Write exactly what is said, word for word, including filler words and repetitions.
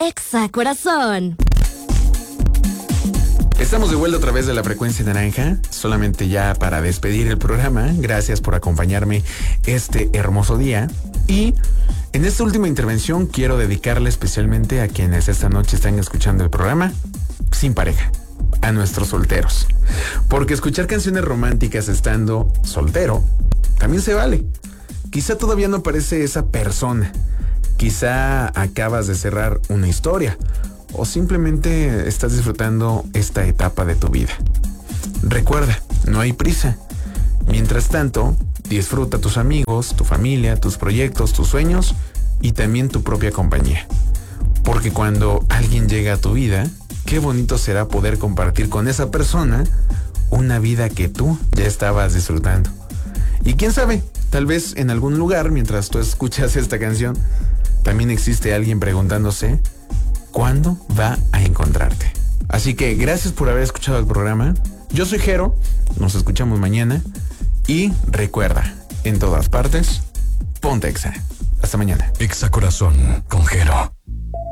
Exa Corazón. Estamos de vuelta a través de la frecuencia naranja, solamente ya para despedir el programa. Gracias por acompañarme este hermoso día. Y en esta última intervención quiero dedicarle especialmente a quienes esta noche están escuchando el programa sin pareja, a nuestros solteros. Porque escuchar canciones románticas estando soltero también se vale. Quizá todavía no aparece esa persona, quizá acabas de cerrar una historia, o simplemente estás disfrutando esta etapa de tu vida. Recuerda, no hay prisa. Mientras tanto, disfruta tus amigos, tu familia, tus proyectos, tus sueños y también tu propia compañía. Porque cuando alguien llega a tu vida, qué bonito será poder compartir con esa persona una vida que tú ya estabas disfrutando. Y quién sabe, tal vez en algún lugar, mientras tú escuchas esta canción, también existe alguien preguntándose ¿cuándo va a encontrarte? Así que gracias por haber escuchado el programa. Yo soy Jero, nos escuchamos mañana. Y recuerda, en todas partes, ponte Exa. Hasta mañana. Exa Corazón con Jero.